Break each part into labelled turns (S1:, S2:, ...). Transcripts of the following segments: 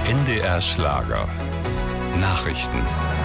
S1: NDR Schlager. Nachrichten.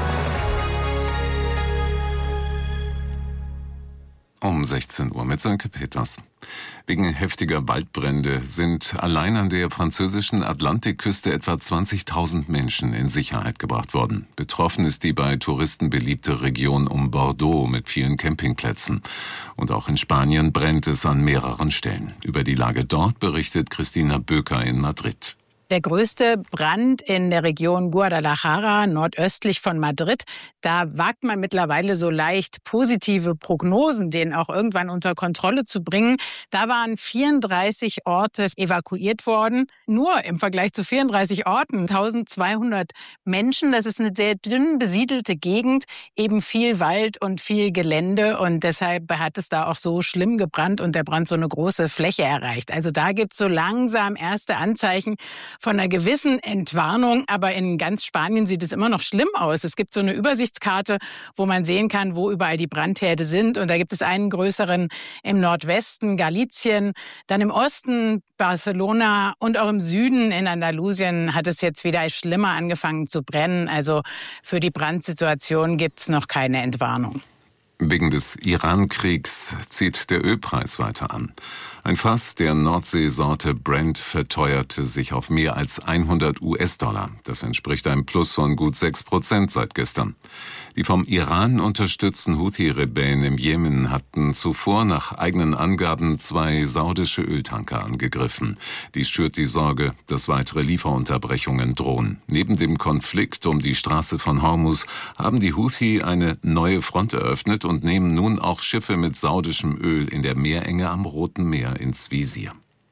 S2: Um 16 Uhr mit Sönke Peters. Wegen heftiger Waldbrände sind allein an der französischen Atlantikküste etwa 20.000 Menschen in Sicherheit gebracht worden. Betroffen ist die bei Touristen beliebte Region um Bordeaux mit vielen Campingplätzen. Und auch in Spanien brennt es an mehreren Stellen. Über die Lage dort berichtet Christina Böker in Madrid.
S3: Der größte Brand in der Region Guadalajara, nordöstlich von Madrid. Da wagt man mittlerweile so leicht positive Prognosen, den auch irgendwann unter Kontrolle zu bringen. Da waren 34 Orte evakuiert worden. Nur im Vergleich zu 34 Orten, 1200 Menschen. Das ist eine sehr dünn besiedelte Gegend, eben viel Wald und viel Gelände. Und deshalb hat es da auch so schlimm gebrannt und der Brand so eine große Fläche erreicht. Also da gibt es so langsam erste Anzeichen von einer gewissen Entwarnung, aber in ganz Spanien sieht es immer noch schlimm aus. Es gibt so eine Übersichtskarte, wo man sehen kann, wo überall die Brandherde sind. Und da gibt es einen größeren im Nordwesten, Galicien, dann im Osten Barcelona und auch im Süden in Andalusien hat es jetzt wieder schlimmer angefangen zu brennen. Also für die Brandsituation gibt es noch keine Entwarnung.
S2: Wegen des Iran-Kriegs zieht der Ölpreis weiter an. Ein Fass der Nordseesorte Brent verteuerte sich auf mehr als 100 US-Dollar. Das entspricht einem Plus von gut 6% seit gestern. Die vom Iran unterstützten Houthi-Rebellen im Jemen hatten zuvor nach eigenen Angaben 2 saudische Öltanker angegriffen. Dies schürt die Sorge, dass weitere Lieferunterbrechungen drohen. Neben dem Konflikt um die Straße von Hormuz haben die Houthi eine neue Front eröffnet und nehmen nun auch Schiffe mit saudischem Öl in der Meerenge am Roten Meer ins Visier.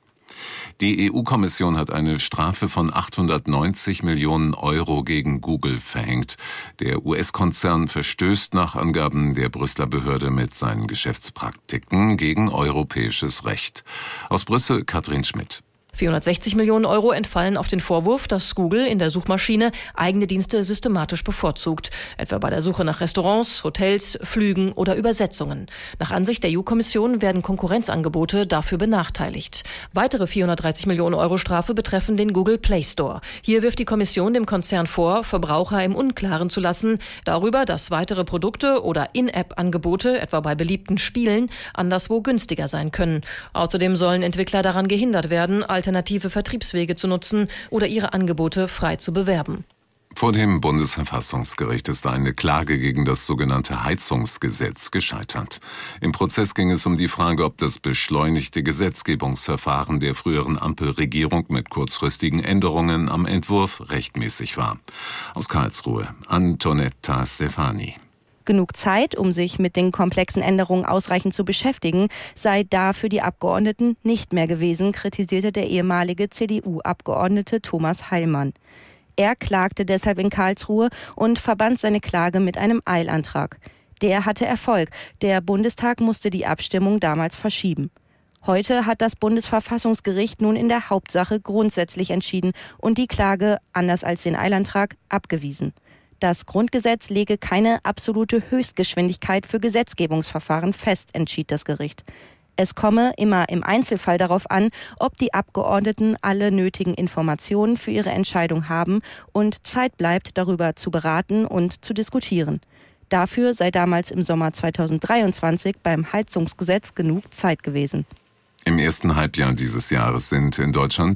S2: Die EU-Kommission hat eine Strafe von 890 Millionen Euro gegen Google verhängt. Der US-Konzern verstößt nach Angaben der Brüsseler Behörde mit seinen Geschäftspraktiken gegen europäisches Recht. Aus Brüssel Katrin Schmidt.
S4: 460 Millionen Euro entfallen auf den Vorwurf, dass Google in der Suchmaschine eigene Dienste systematisch bevorzugt. Etwa bei der Suche nach Restaurants, Hotels, Flügen oder Übersetzungen. Nach Ansicht der EU-Kommission werden Konkurrenzangebote dafür benachteiligt. Weitere 430 Millionen Euro Strafe betreffen den Google Play Store. Hier wirft die Kommission dem Konzern vor, Verbraucher im Unklaren zu lassen darüber, dass weitere Produkte oder In-App-Angebote, etwa bei beliebten Spielen, anderswo günstiger sein können. Außerdem sollen Entwickler daran gehindert werden, alternative Vertriebswege zu nutzen oder ihre Angebote frei zu bewerben.
S2: Vor dem Bundesverfassungsgericht ist eine Klage gegen das sogenannte Heizungsgesetz gescheitert. Im Prozess ging es um die Frage, ob das beschleunigte Gesetzgebungsverfahren der früheren Ampelregierung mit kurzfristigen Änderungen am Entwurf rechtmäßig war. Aus Karlsruhe, Antonetta Stefani.
S5: Genug Zeit, um sich mit den komplexen Änderungen ausreichend zu beschäftigen, sei da für die Abgeordneten nicht mehr gewesen, kritisierte der ehemalige CDU-Abgeordnete Thomas Heilmann. Er klagte deshalb in Karlsruhe und verband seine Klage mit einem Eilantrag. Der hatte Erfolg. Der Bundestag musste die Abstimmung damals verschieben. Heute hat das Bundesverfassungsgericht nun in der Hauptsache grundsätzlich entschieden und die Klage, anders als den Eilantrag, abgewiesen. Das Grundgesetz lege keine absolute Höchstgeschwindigkeit für Gesetzgebungsverfahren fest, entschied das Gericht. Es komme immer im Einzelfall darauf an, ob die Abgeordneten alle nötigen Informationen für ihre Entscheidung haben und Zeit bleibt, darüber zu beraten und zu diskutieren. Dafür sei damals im Sommer 2023 beim Heizungsgesetz genug Zeit gewesen.
S2: Im ersten Halbjahr dieses Jahres sind in Deutschland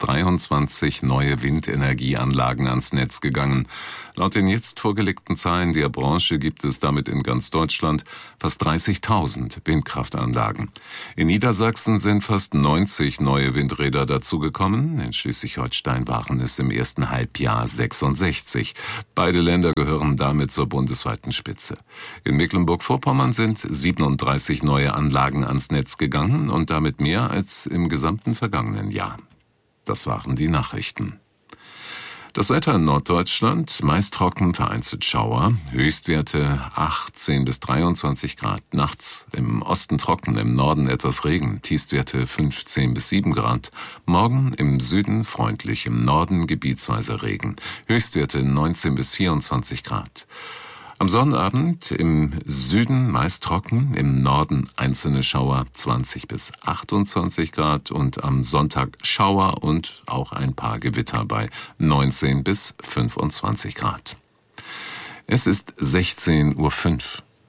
S2: 423 neue Windenergieanlagen ans Netz gegangen. Laut den jetzt vorgelegten Zahlen der Branche gibt es damit in ganz Deutschland fast 30.000 Windkraftanlagen. In Niedersachsen sind fast 90 neue Windräder dazugekommen. In Schleswig-Holstein waren es im ersten Halbjahr 66. Beide Länder gehören damit zur bundesweiten Spitze. In Mecklenburg-Vorpommern sind 37 neue Anlagen ans Netz gegangen und damit mehr als im gesamten vergangenen Jahr. Das waren die Nachrichten. Das Wetter in Norddeutschland, meist trocken, vereinzelt Schauer, Höchstwerte 18 bis 23 Grad. Nachts im Osten trocken, im Norden etwas Regen, Tiefstwerte 15 bis 7 Grad. Morgen im Süden freundlich, im Norden gebietsweise Regen, Höchstwerte 19 bis 24 Grad. Am Sonnabend im Süden meist trocken, im Norden einzelne Schauer 20 bis 28 Grad und am Sonntag Schauer und auch ein paar Gewitter bei 19 bis 25 Grad. Es ist 16:05 Uhr.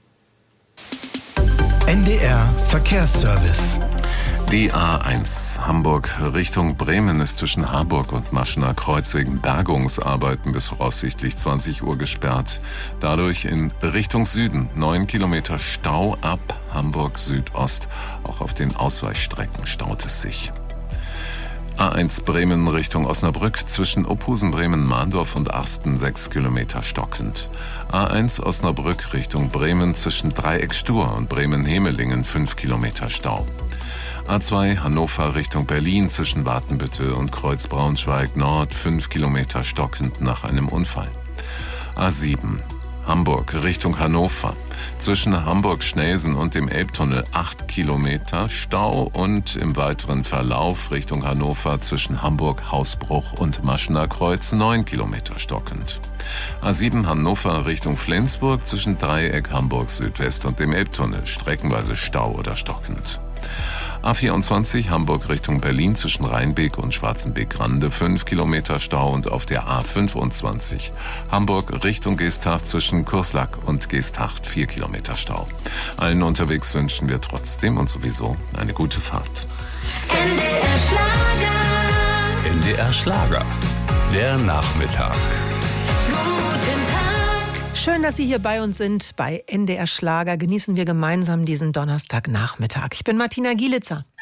S6: NDR Verkehrsservice.
S2: Die A1 Hamburg Richtung Bremen ist zwischen Harburg und Maschener Kreuz wegen Bergungsarbeiten bis voraussichtlich 20 Uhr gesperrt. Dadurch in Richtung Süden 9 Kilometer Stau ab Hamburg Südost. Auch auf den Ausweichstrecken staut es sich. A1 Bremen Richtung Osnabrück zwischen Ophusen, Bremen, Mahndorf und Arsten 6 Kilometer stockend. A1 Osnabrück Richtung Bremen zwischen Dreieck-Stur und Bremen-Hemelingen 5 Kilometer Stau. A2 Hannover Richtung Berlin zwischen Watenbüttel und Kreuz-Braunschweig Nord 5 Kilometer stockend nach einem Unfall. A7 Hamburg Richtung Hannover zwischen Hamburg-Schnelsen und dem Elbtunnel 8 Kilometer Stau und im weiteren Verlauf Richtung Hannover zwischen Hamburg-Hausbruch und Maschener Kreuz 9 Kilometer stockend. A7 Hannover Richtung Flensburg zwischen Dreieck Hamburg Südwest und dem Elbtunnel streckenweise Stau oder stockend. A24 Hamburg Richtung Berlin zwischen Rheinbeek und Schwarzenbeek-Grande 5 Kilometer Stau und auf der A25 Hamburg Richtung Geesthacht zwischen Kurslack und Geesthacht 4 Kilometer Stau. Allen unterwegs wünschen wir trotzdem und sowieso eine gute Fahrt.
S7: NDR Schlager.
S1: NDR Schlager. Der Nachmittag.
S7: Guten Tag.
S8: Schön, dass Sie hier bei uns sind. Bei NDR Schlager genießen wir gemeinsam diesen Donnerstagnachmittag. Ich bin Martina Gielitzer.